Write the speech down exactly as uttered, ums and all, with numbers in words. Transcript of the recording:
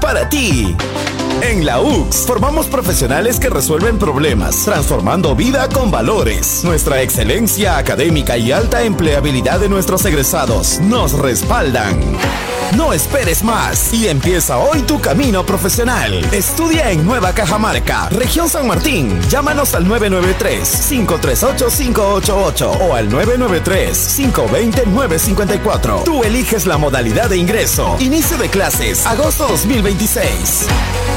para ti. En la U C S formamos profesionales que resuelven problemas, transformando vida con valores. Nuestra excelencia académica y alta empleabilidad de nuestros egresados nos respaldan. No esperes más y empieza hoy tu camino profesional. Estudia en Nueva Cajamarca, Región San Martín. Llámanos al nueve nueve tres, cinco tres ocho, cinco ocho ocho o al nueve nueve tres, cinco dos cero, nueve cinco cuatro. Tú eliges la modalidad de ingreso. Inicio de clases, agosto dos mil veintiséis.